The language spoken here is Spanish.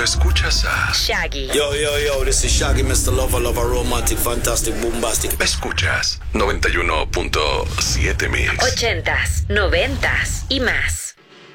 cuando escuchas a Shaggy. Yo, this is Shaggy, Mr. Lover, romantic, fantastic, bombastic. Escuchas 91.7 Mix. 80s, 90s y más.